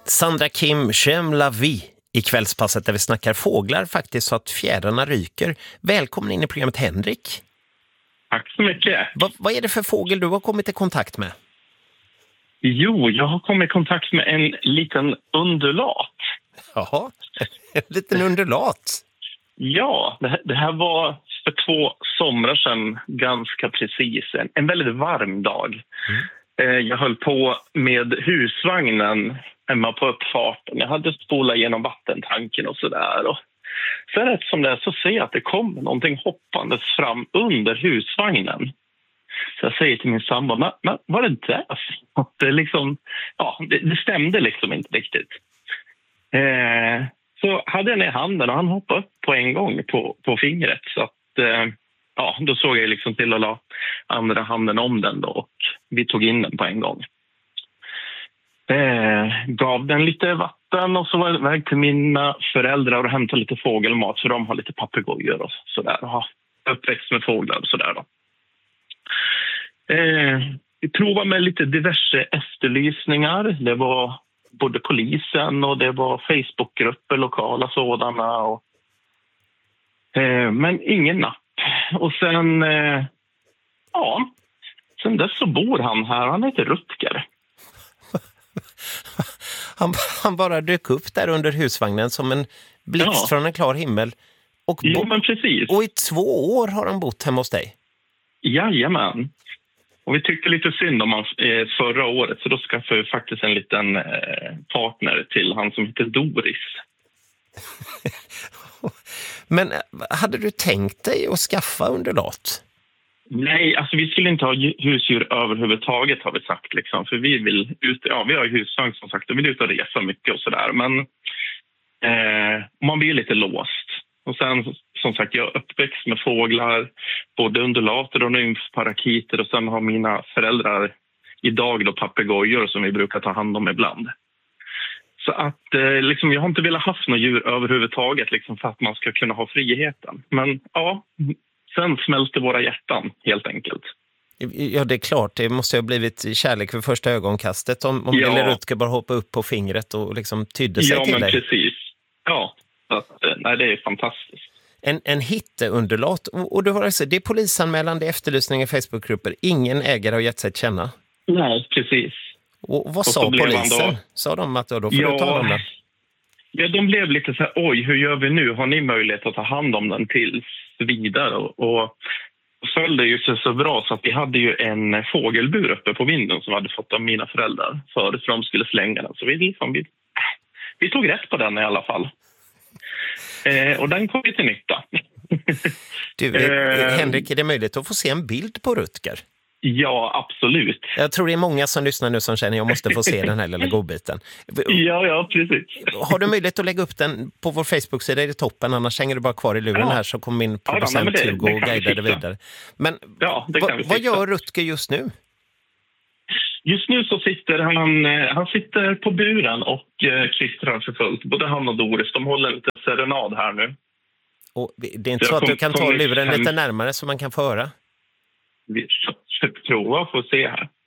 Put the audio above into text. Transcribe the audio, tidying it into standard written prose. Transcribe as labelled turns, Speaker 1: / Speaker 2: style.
Speaker 1: Sandra Kim, J'aime la vie i kvällspasset där vi snackar fåglar faktiskt så att fjädrarna ryker. Välkommen in i programmet, Henrik.
Speaker 2: Tack så mycket.
Speaker 1: Vad är det för fågel du har kommit i kontakt med?
Speaker 2: Jo, jag har kommit i kontakt med en liten undulat.
Speaker 1: Jaha, en liten undulat.
Speaker 2: Ja, det här var för 2 somrar sedan ganska precis. En väldigt varm dag. Jag höll på med husvagnen hemma på uppfarten. Jag hade spolat genom vattentanken och sådär. Och så rätt som det är så ser jag att det kommer någonting hoppandes fram under husvagnen. Så jag säger till min sambo, men vad är det där? Det, liksom, det stämde liksom inte riktigt. Så hade jag ner handen och han hoppade upp på en gång på fingret. Så att, då såg jag liksom till att la andra handen om den då, och vi tog in den på en gång. Gav den lite vatten och så var jag iväg till mina föräldrar och hämtade lite fågelmat, så de har lite papegojor och sådär och har uppväxt med fåglar och sådär då. Vi provade med lite diverse efterlysningar. Det var både polisen och det var Facebookgrupper, lokala sådana. Men ingen napp. Och sen dess så bor han här. Han heter Rutger.
Speaker 1: Han bara dök upp där under husvagnen som en blixt från en klar himmel.
Speaker 2: Men precis.
Speaker 1: Och i 2 år har han bott hemma hos dig?
Speaker 2: Jajamän. Och vi tyckte lite synd om han förra året, så då skaffade vi faktiskt en liten partner till han som heter Doris.
Speaker 1: Men hade du tänkt dig att skaffa undulat?
Speaker 2: Nej, alltså vi skulle inte ha husdjur överhuvudtaget har vi sagt liksom. För vi vill ut, vi har husvagn som sagt och vill ut och resa mycket och sådär. Men man blir lite låst. Och sen som sagt, jag är uppväxt med fåglar, både undulater och nymfparakiter, och sen har mina föräldrar idag då papegojor som vi brukar ta hand om ibland. Så att liksom, jag har inte velat haft några djur överhuvudtaget liksom, för att man ska kunna ha friheten. Men sen smälter våra hjärtan helt enkelt.
Speaker 1: Ja, det är klart. Det måste ha blivit kärlek för första ögonkastet om lille Rutger bara hoppa upp på fingret och liksom tydde sig till dig.
Speaker 2: Ja, men precis. Ja, det är fantastiskt.
Speaker 1: En hitteundulat. Och du har alltså, det är polisanmälan, det är efterlysning i Facebookgrupper. Ingen ägare har gett sig att känna.
Speaker 2: Nej, precis.
Speaker 1: Och vad sa polisen? Sa de att då får du ta dem där?
Speaker 2: Ja, de blev lite så här, oj, hur gör vi nu? Har ni möjlighet att ta hand om den tills vidare? Och följde ju sig så bra så att vi hade ju en fågelbur uppe på vinden som hade fått av mina föräldrar förut, för de skulle slänga den. Så vi tog rätt på den i alla fall. Och den kom ju till nytta.
Speaker 1: Du, Henrik, är det möjligt att få se en bild på Rutger?
Speaker 2: Ja, absolut.
Speaker 1: Jag tror det är många som lyssnar nu som känner att jag måste få se den här lilla godbiten.
Speaker 2: Ja, precis.
Speaker 1: Har du möjlighet att lägga upp den på vår Facebook-sida i det toppen? Annars hänger du bara kvar i luren här, så kommer min producent Hugo och guida det vidare. Men vad gör Rutger just nu?
Speaker 2: Just nu så sitter han sitter på buren och klistrar för fullt. Både han och Doris, de håller en liten serenad här nu.
Speaker 1: Och det är inte så att du kan ta luren lite närmare så man kan få höra?
Speaker 2: Vi prova och få se här.